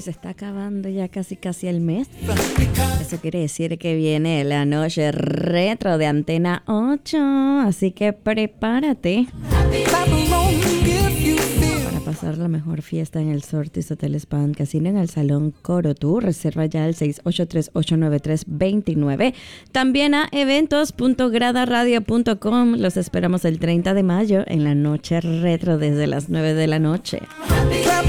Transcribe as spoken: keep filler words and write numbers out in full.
se está acabando ya casi casi el mes. Eso quiere decir que viene la noche retro de Antena ocho. Así que prepárate para pasar la mejor fiesta en el Sortis Hotel Spa and Casino en el Salón Coro Tour. Reserva ya el seis ocho tres, ocho nueve tres, dos nueve. También a eventos punto grada radio punto com. Los esperamos el treinta de mayo en la noche retro desde las nueve de la noche.